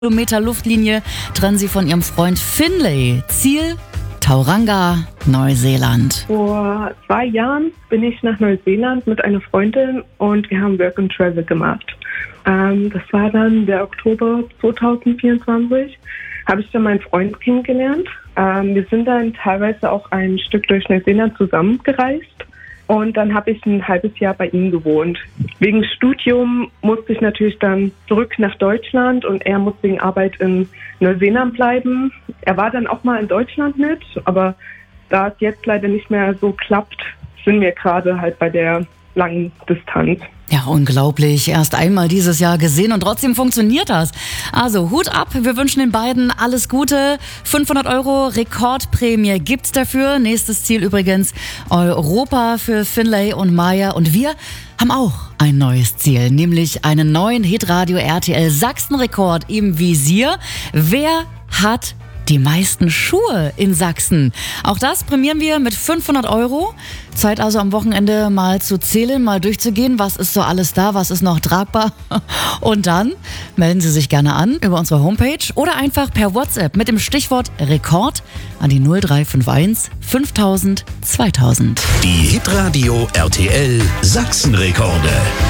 Kilometer Luftlinie trennen sie von ihrem Freund Finlay. Ziel: Tauranga, Neuseeland. Vor 2 Jahren bin ich nach Neuseeland mit einer Freundin und wir haben Work and Travel gemacht. Das war dann der Oktober 2024. Habe ich dann meinen Freund kennengelernt. Wir sind dann teilweise auch ein Stück durch Neuseeland zusammengereist. Und dann habe ich ein halbes Jahr bei ihm gewohnt. Wegen Studium musste ich natürlich dann zurück nach Deutschland und er musste wegen Arbeit in Neuseeland bleiben. Er war dann auch mal in Deutschland mit, aber da es jetzt leider nicht mehr so klappt, sind wir gerade halt bei der langen Distanz. Ja, unglaublich. Erst einmal dieses Jahr gesehen und trotzdem funktioniert das. Also Hut ab, wir wünschen den beiden alles Gute. 500 € Rekordprämie gibt's dafür. Nächstes Ziel übrigens Europa für Finlay und Maya. Und wir haben auch ein neues Ziel, nämlich einen neuen Hitradio RTL Sachsen-Rekord im Visier. Wer hat die meisten Schuhe in Sachsen? Auch das prämieren wir mit 500 €. Zeit also am Wochenende mal zu zählen, mal durchzugehen, was ist so alles da, was ist noch tragbar. Und dann melden Sie sich gerne an über unsere Homepage oder einfach per WhatsApp mit dem Stichwort Rekord an die 0351 5000 2000. Die Hitradio RTL Sachsen-Rekorde.